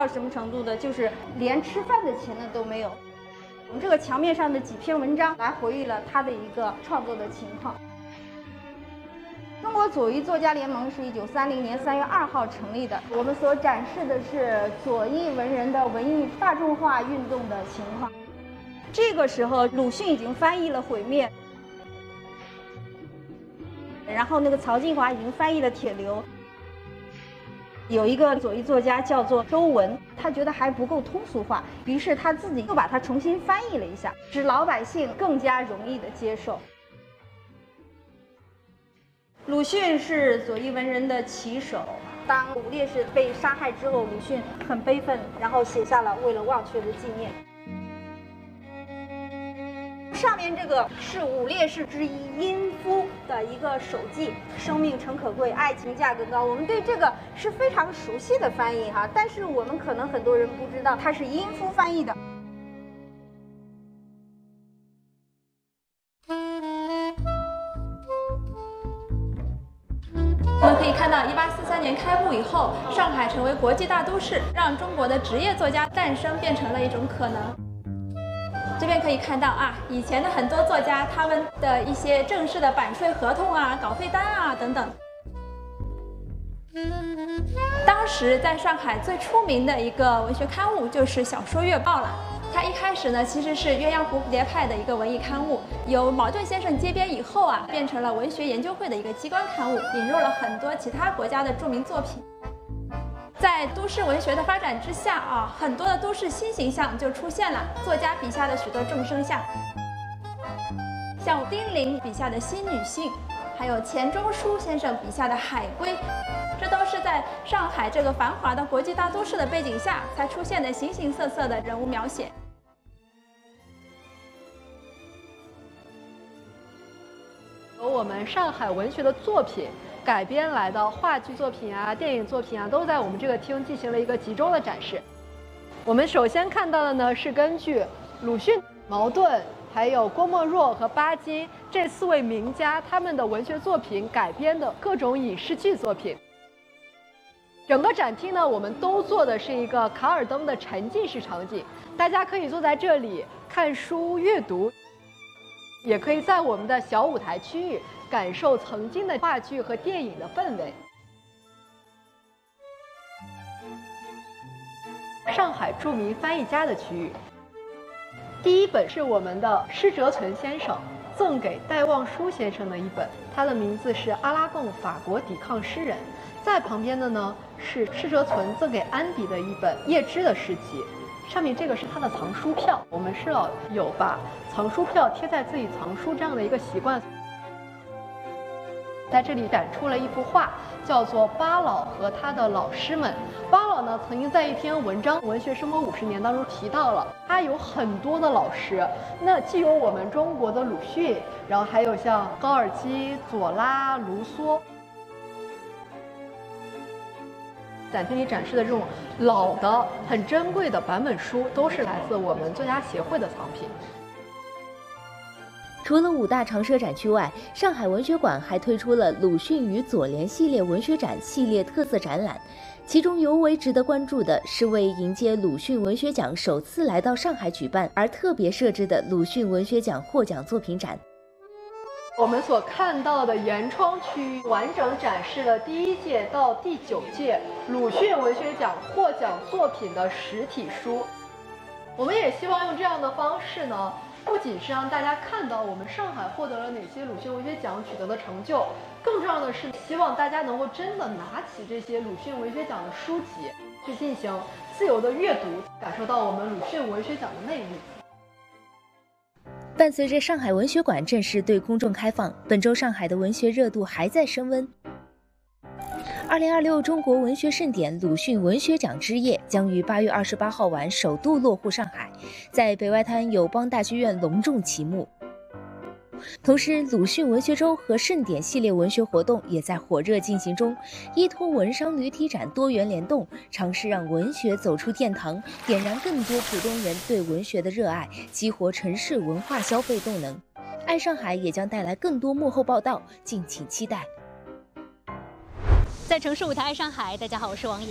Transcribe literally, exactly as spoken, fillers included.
到什么程度的，就是连吃饭的钱呢都没有。我们这个墙面上的几篇文章来回忆了他的一个创作的情况。中国左翼作家联盟是一九三零年三月二号成立的。我们所展示的是左翼文人的文艺大众化运动的情况。这个时候，鲁迅已经翻译了《毁灭》，然后那个曹劲华已经翻译了《铁流》。有一个左翼作家叫做周文，他觉得还不够通俗化，于是他自己又把它重新翻译了一下，使老百姓更加容易的接受。鲁迅是左翼文人的旗手。当五烈士被杀害之后，鲁迅很悲愤，然后写下了《为了忘却的纪念》。上面这个是五烈士之一殷夫的一个手记，生命诚可贵，爱情价更高。我们对这个是非常熟悉的翻译哈，但是我们可能很多人不知道它是殷夫翻译的。 我们可以看到，一八四三年开埠以后，上海成为国际大都市，让中国的职业作家诞生变成了一种可能。这边可以看到啊，以前的很多作家他们的一些正式的版税合同啊、稿费单啊等等。当时在上海最出名的一个文学刊物就是《小说月报》了。它一开始呢其实是鸳鸯蝴蝶派的一个文艺刊物，由茅盾先生接编以后啊，变成了文学研究会的一个机关刊物，引入了很多其他国家的著名作品。在都市文学的发展之下啊，很多的都市新形象就出现了，作家笔下的许多众生相，像丁玲笔下的新女性，还有钱钟书先生笔下的海归，这都是在上海这个繁华的国际大都市的背景下才出现的形形色色的人物描写。 由我们上海文学的作品改编来的话剧作品啊、电影作品啊，都在我们这个厅进行了一个集中的展示。我们首先看到的呢，是根据鲁迅、茅盾、还有郭沫若和巴金这四位名家他们的文学作品改编的各种影视剧作品。整个展厅呢，我们都做的是一个卡尔登的沉浸式场景，大家可以坐在这里看书阅读，也可以在我们的小舞台区域感受曾经的话剧和电影的氛围。上海著名翻译家的区域，第一本是我们的施哲存先生赠给戴望舒先生的一本，它的名字是《阿拉贡法国抵抗诗人》。在旁边的呢是施哲存赠给安迪的一本叶芝的诗集，上面这个是他的藏书票。我们是要有把藏书票贴在自己藏书这样的一个习惯。在这里展出了一幅画，叫做《巴老和他的老师们》。巴老呢，曾经在一篇文章《文学生活五十年》当中提到了，他有很多的老师。那既有我们中国的鲁迅，然后还有像高尔基、左拉、卢梭。展厅里展示的这种老的、很珍贵的版本书，都是来自我们作家协会的藏品。 除了五大常设展区外，上海文学馆还推出了鲁迅与左联系列文学展系列特色展览，其中尤为值得关注的是为迎接鲁迅文学奖首次来到上海举办而特别设置的鲁迅文学奖获奖作品展。 我们所看到的沿窗区完整展示了第一届到第九届鲁迅文学奖获奖作品的实体书。我们也希望用这样的方式呢，不仅是让大家看到我们上海获得了哪些鲁迅文学奖取得的成就，更重要的是希望大家能够真的拿起这些鲁迅文学奖的书籍去进行自由的阅读，感受到我们鲁迅文学奖的魅力。 伴随着上海文学馆正式对公众开放，本周上海的文学热度还在升温。二零二六中国文学盛典鲁迅文学奖之夜将于八月二十八号晚首度落户上海，在北外滩友邦大剧院隆重启幕。同时，鲁迅文学周和盛典系列文学活动也在火热进行中，依托文商旅体展多元联动，尝试让文学走出殿堂，点燃更多普通人对文学的热爱，激活城市文化消费动能。爱上海也将带来更多幕后报道，敬请期待。 在城市舞台爱上海，大家好，我是王颖。